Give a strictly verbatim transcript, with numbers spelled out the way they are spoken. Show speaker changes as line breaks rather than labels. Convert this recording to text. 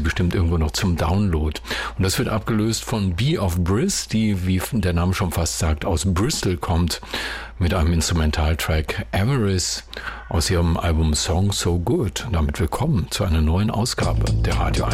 bestimmt irgendwo noch zum Download. Und das wird abgelöst von Bee of Briss, die, wie der Name schon fast sagt, aus Bristol kommt, mit einem Instrumentaltrack Avarice aus ihrem Album Song So Good. Damit willkommen zu einer neuen Ausgabe der Radio